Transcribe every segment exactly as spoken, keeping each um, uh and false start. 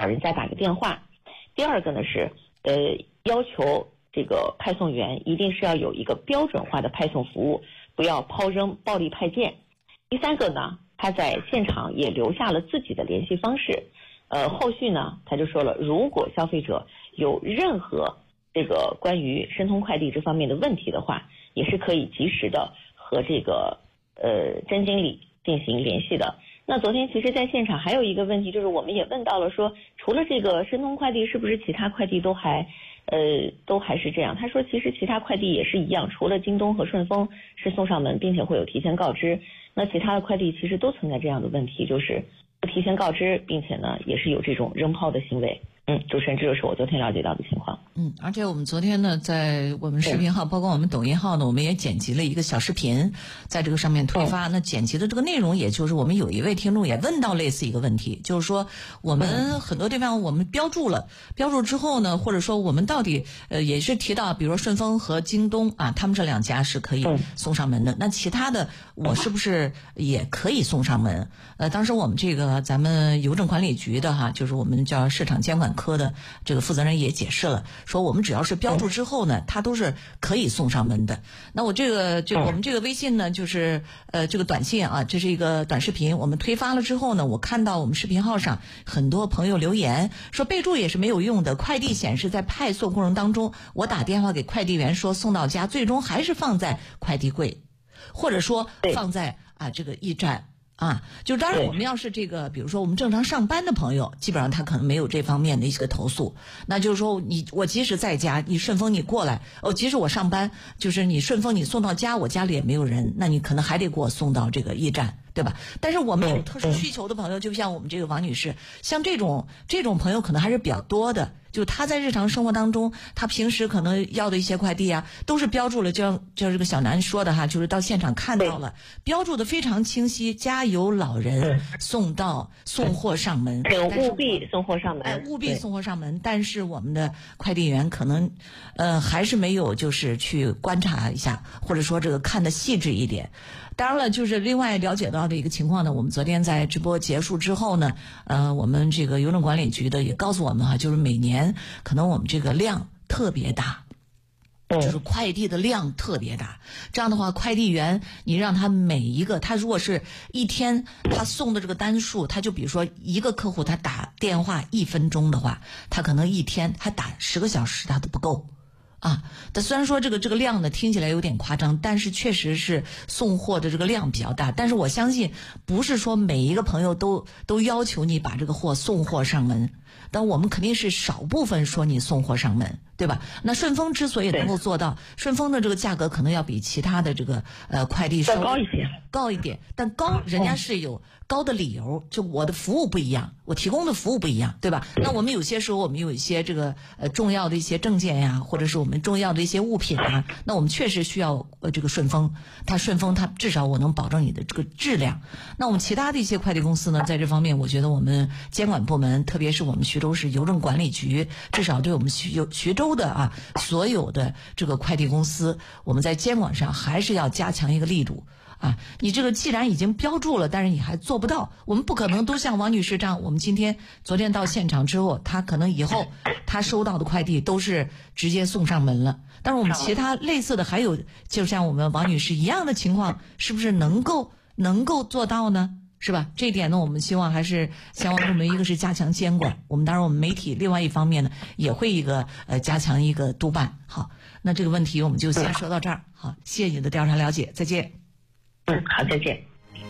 人再打个电话。第二个呢是呃要求这个派送员一定是要有一个标准化的派送服务，不要抛扔暴力派件。第三个呢，他在现场也留下了自己的联系方式。呃，后续呢，他就说了，如果消费者有任何这个关于申通快递这方面的问题的话，也是可以及时的和这个呃甄经理进行联系的。那昨天其实在现场还有一个问题，就是我们也问到了说，除了这个申通快递，是不是其他快递都还呃都还是这样？他说其实其他快递也是一样，除了京东和顺丰是送上门并且会有提前告知，那其他的快递其实都存在这样的问题，就是不提前告知，并且呢也是有这种扔抛的行为。嗯，主持人，这就是我昨天了解到的情况。 嗯，而且我们昨天呢，在我们视频号，包括我们抖音号呢，我们也剪辑了一个小视频，在这个上面推发。那剪辑的这个内容，也就是我们有一位听众也问到类似一个问题，就是说我们很多地方我们标注了，标注之后呢，或者说我们到底呃也是提到，比如说顺丰和京东啊，他们这两家是可以送上门的，那其他的我是不是也可以送上门？呃，当时我们这个咱们邮政管理局的哈，就是我们叫市场监管科的这个负责人也解释了，说我们只要是标注之后呢，它都是可以送上门的。那我这个就我们这个微信呢，就是呃这个短信啊，这是一个短视频，我们推发了之后呢，我看到我们视频号上很多朋友留言说备注也是没有用的，快递显示在派送过程当中，我打电话给快递员说送到家，最终还是放在快递柜，或者说放在啊这个驿站。啊，就当然我们要是这个，比如说我们正常上班的朋友，基本上他可能没有这方面的一个投诉。那就是说你我即使在家，你顺丰你过来，哦，即使我上班，就是你顺丰你送到家，我家里也没有人，那你可能还得给我送到这个驿站，对吧？但是我们有特殊需求的朋友，就像我们这个王女士，像这种这种朋友可能还是比较多的。就他在日常生活当中，他平时可能要的一些快递啊，都是标注了，就像就这个小南说的哈，就是到现场看到了，标注的非常清晰，家有老人送到送货上门， 务必送货上门， 哎，务必送货上门。但是我们的快递员可能，呃，还是没有就是去观察一下，或者说这个看得细致一点。当然了，就是另外了解到的一个情况呢，我们昨天在直播结束之后呢，呃，我们这个邮政管理局的也告诉我们哈，就是每年可能我们这个量特别大，就是快递的量特别大。这样的话，快递员你让他每一个，他如果是一天他送的这个单数，他就比如说一个客户他打电话一分钟的话，他可能一天他打十个小时他都不够。啊，但虽然说这个这个量呢听起来有点夸张，但是确实是送货的这个量比较大。但是我相信，不是说每一个朋友都都要求你把这个货送货上门，但我们肯定是少部分说你送货上门，对吧？那顺丰之所以能够做到，顺丰的这个价格可能要比其他的这个呃快递收高一些， 高一点，但高人家是有高的理由，就我的服务不一样，我提供的服务不一样，对吧？那我们有些时候我们有一些这个呃重要的一些证件呀，或者是我们重要的一些物品啊，那我们确实需要呃这个顺丰，它顺丰它至少我能保证你的这个质量。那我们其他的一些快递公司呢，在这方面我觉得我们监管部门，特别是我们徐州市邮政管理局，至少对我们徐徐州的啊所有的这个快递公司，我们在监管上还是要加强一个力度。啊，你这个既然已经标注了，但是你还做不到，我们不可能都像王女士这样，我们今天昨天到现场之后，她可能以后她收到的快递都是直接送上门了。但是我们其他类似的还有，就像我们王女士一样的情况，是不是能够能够做到呢？是吧？这一点呢，我们希望还是相关部门，一个是加强监管，我们当然我们媒体另外一方面呢，也会一个呃加强一个督办。好，那这个问题我们就先说到这儿。好，谢谢你的调查了解，再见。 嗯，好，再见。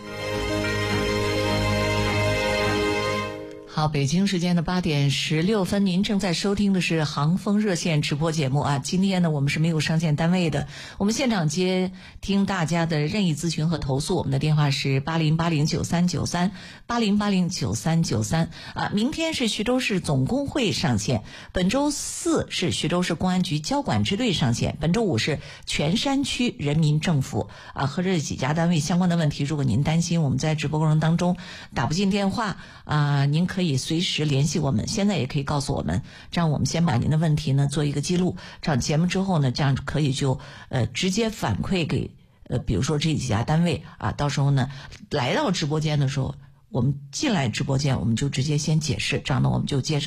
好，北京时间的八点十六分，您正在收听的是航风热线直播节目啊。今天呢，我们是没有上线单位的，我们现场接听大家的任意咨询和投诉，我们的电话是八零八零九三九三八零八零九三九三啊。明天是徐州市总工会上线，本周四是徐州市公安局交管支队上线，本周五是全山区人民政府啊。和这几家单位相关的问题，如果您担心我们在直播过程当中打不进电话啊，您可以随时联系我们，现在也可以告诉我们，这样我们先把您的问题呢做一个记录，这样节目之后呢，这样可以就呃直接反馈给呃比如说这几家单位啊，到时候呢来到直播间的时候，我们进来直播间我们就直接先解释，这样呢我们就接着